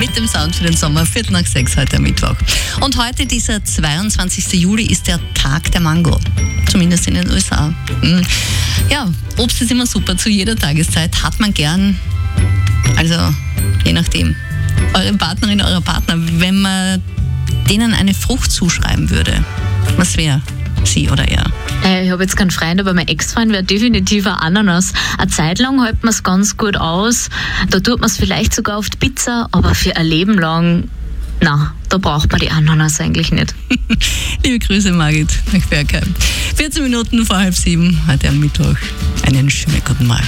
mit dem Sound für den Sommer, 5:45 heute am Mittwoch. Und heute, dieser 22. Juli, ist der Tag der Mango. Zumindest in den USA. Ja, Obst ist immer super zu jeder Tageszeit. Hat man gern, also je nachdem. Eure Partnerin, eurer Partner, wenn man denen eine Frucht zuschreiben würde, was wäre sie oder er? Ich habe jetzt keinen Freund, aber mein Ex-Freund wäre definitiv ein Ananas. Eine Zeit lang hält man es ganz gut aus. Da tut man es vielleicht sogar auf die Pizza, aber für ein Leben lang, na, da braucht man die Ananas eigentlich nicht. Liebe Grüße, Margit, nach Bergheim. 14 Minuten vor 6:30, heute am Mittwoch. Einen schönen guten Morgen.